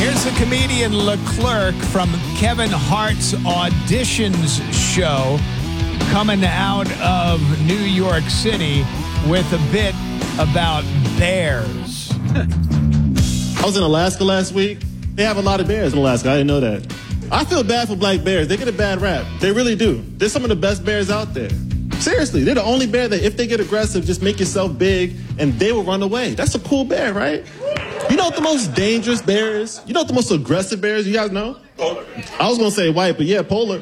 Here's the comedian Leclerc from Kevin Hart's Auditions show coming out of New York City with a bit about bears. I was in Alaska last week. They have a lot of bears in Alaska. I didn't know that. I feel bad for black bears. They get a bad rap. They really do. They're some of the best bears out there. Seriously, they're the only bear that if they get aggressive, just make yourself big and they will run away. That's a cool bear, right? You know what the most dangerous bear is? You know what the most aggressive bear is? You guys know? Polar. I was going to say white, but yeah, polar.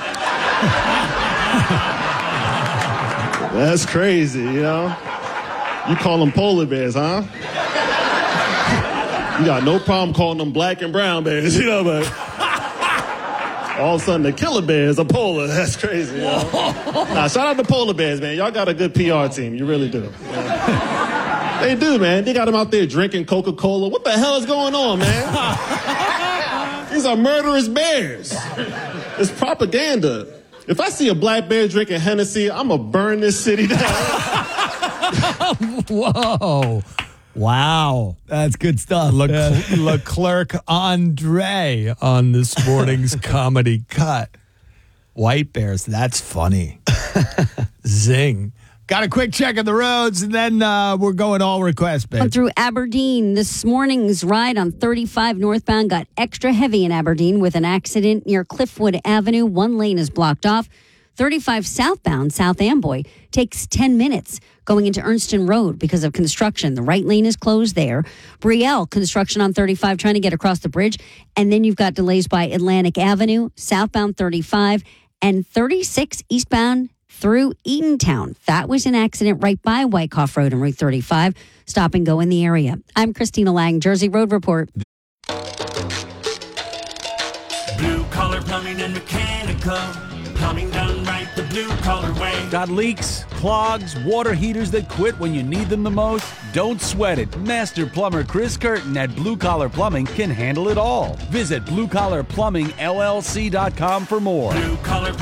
That's crazy, you know? You call them polar bears, huh? You got no problem calling them black and brown bears, you know, but all of a sudden the killer bears are polar. That's crazy, you know? Nah, shout out to polar bears, man. Y'all got a good PR team. You really do. Yeah. They do, man. They got them out there drinking Coca-Cola. What the hell is going on, man? These are murderous bears. It's propaganda. If I see a black bear drinking Hennessy, I'm going to burn this city down. Whoa. Wow. That's good stuff. Leclerc Andre on this morning's Comedy Cut. White bears, that's funny. Zing. Got a quick check of the roads, and then we're going all requests, babe. Through Aberdeen, this morning's ride on 35 northbound got extra heavy in Aberdeen with an accident near Cliffwood Avenue. One lane is blocked off. 35 southbound, South Amboy, takes 10 minutes going into Ernston Road because of construction. The right lane is closed there. Brielle, construction on 35, trying to get across the bridge. And then you've got delays by Atlantic Avenue, southbound 35, and 36 eastbound through Eatontown. That was an accident right by Wyckoff Road and Route 35. Stop and go in the area. I'm Christina Lang, Jersey Road Report. Blue Collar Plumbing and Mechanical. Plumbing done right the blue collar way. Got leaks, clogs, water heaters that quit when you need them the most? Don't sweat it. Master plumber Chris Curtin at Blue Collar Plumbing can handle it all. Visit bluecollarplumbingllc.com for more. Blue Collar